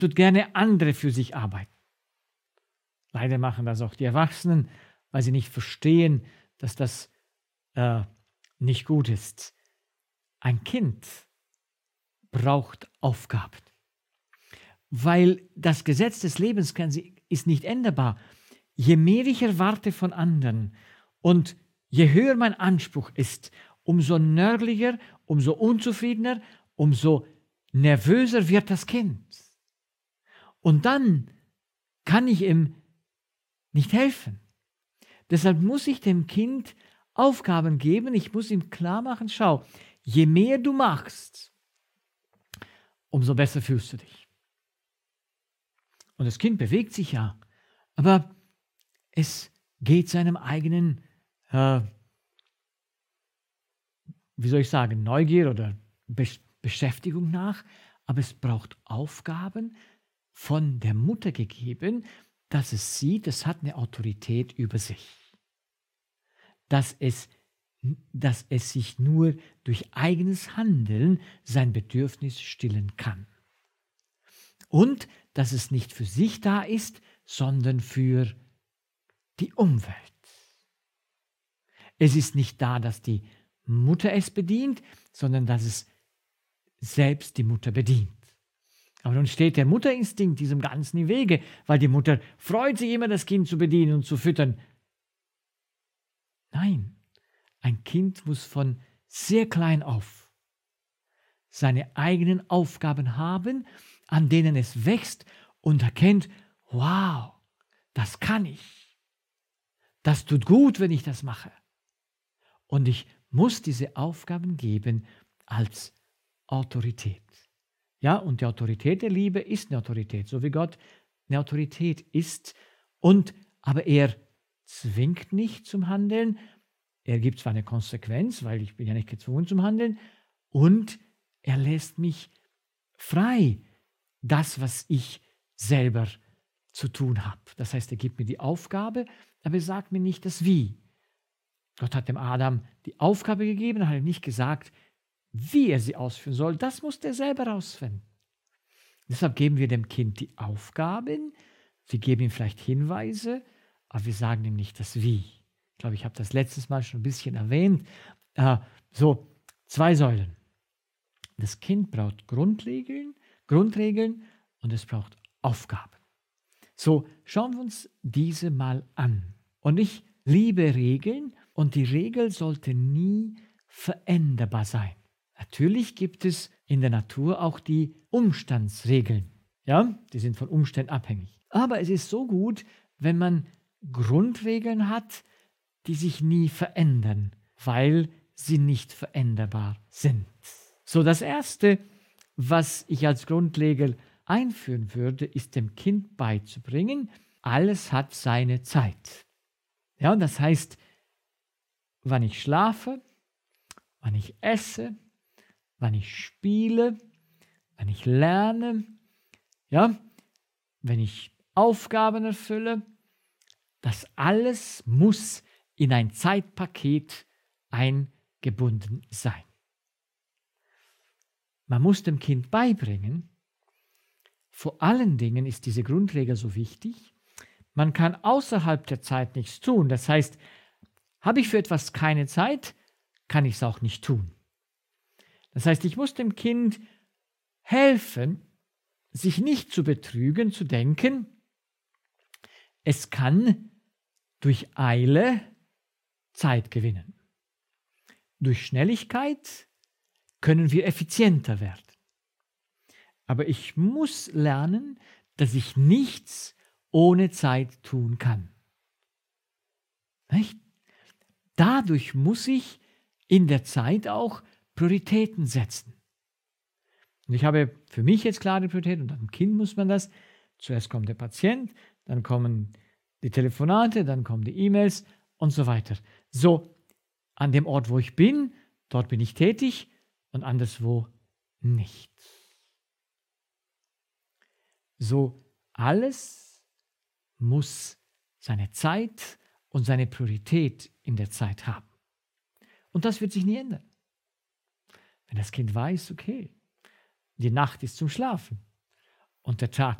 tut gerne andere für sich arbeiten. Leider machen das auch die Erwachsenen, weil sie nicht verstehen, dass das nicht gut ist. Ein Kind braucht Aufgaben, weil das Gesetz des Lebens ist nicht änderbar. Je mehr ich erwarte von anderen und je höher mein Anspruch ist, umso nörglicher, umso unzufriedener, umso nervöser wird das Kind. Und dann kann ich ihm nicht helfen. Deshalb muss ich dem Kind Aufgaben geben. Ich muss ihm klar machen, schau, je mehr du machst, umso besser fühlst du dich. Und das Kind bewegt sich ja, aber es geht seinem eigenen, Neugier oder Beschäftigung nach, aber es braucht Aufgaben von der Mutter gegeben, dass es sieht, es hat eine Autorität über sich. Dass es sich nur durch eigenes Handeln sein Bedürfnis stillen kann. Und dass es nicht für sich da ist, sondern für die Umwelt. Es ist nicht da, dass die Mutter es bedient, sondern dass es selbst die Mutter bedient. Aber nun steht der Mutterinstinkt diesem Ganzen im Wege, weil die Mutter freut sich immer, das Kind zu bedienen und zu füttern. Nein, ein Kind muss von sehr klein auf seine eigenen Aufgaben haben, an denen es wächst und erkennt, wow, das kann ich. Das tut gut, wenn ich das mache. Und ich muss diese Aufgaben geben als Autorität. Ja, und die Autorität der Liebe ist eine Autorität, so wie Gott eine Autorität ist. Aber er zwingt nicht zum Handeln. Er gibt zwar eine Konsequenz, weil ich bin ja nicht gezwungen zum Handeln. Und er lässt mich frei, das, was ich selber zu tun habe. Das heißt, er gibt mir die Aufgabe, aber er sagt mir nicht das Wie. Gott hat dem Adam die Aufgabe gegeben, hat ihm nicht gesagt, wie er sie ausführen soll. Das muss er selber herausfinden. Deshalb geben wir dem Kind die Aufgaben, wir geben ihm vielleicht Hinweise, aber wir sagen ihm nicht das Wie. Ich glaube, ich habe das letztes Mal schon ein bisschen erwähnt. So, 2 Säulen. Das Kind braucht Grundregeln und es braucht Aufgaben. So, schauen wir uns diese mal an. Und ich liebe Regeln und die Regel sollte nie veränderbar sein. Natürlich gibt es in der Natur auch die Umstandsregeln. Ja, die sind von Umständen abhängig. Aber es ist so gut, wenn man Grundregeln hat, die sich nie verändern, weil sie nicht veränderbar sind. So, das Erste, was ich als Grundregel einführen würde, ist dem Kind beizubringen, alles hat seine Zeit. Ja, und das heißt, wann ich schlafe, wann ich esse, wann ich spiele, wann ich lerne, ja, wenn ich Aufgaben erfülle, das alles muss in ein Zeitpaket eingebunden sein. Man muss dem Kind beibringen, vor allen Dingen ist diese Grundregel so wichtig, man kann außerhalb der Zeit nichts tun. Das heißt, habe ich für etwas keine Zeit, kann ich es auch nicht tun. Das heißt, ich muss dem Kind helfen, sich nicht zu betrügen, zu denken, es kann durch Eile Zeit gewinnen. Durch Schnelligkeit können wir effizienter werden. Aber ich muss lernen, dass ich nichts ohne Zeit tun kann. Nicht? Dadurch muss ich in der Zeit auch Prioritäten setzen. Und ich habe für mich jetzt klare Prioritäten und am Kind muss man das. Zuerst kommt der Patient, dann kommen die Telefonate, dann kommen die E-Mails und so weiter. So, an dem Ort, wo ich bin, dort bin ich tätig und anderswo nicht. So, alles muss seine Zeit und seine Priorität in der Zeit haben. Und das wird sich nie ändern. Wenn das Kind weiß, okay, die Nacht ist zum Schlafen und der Tag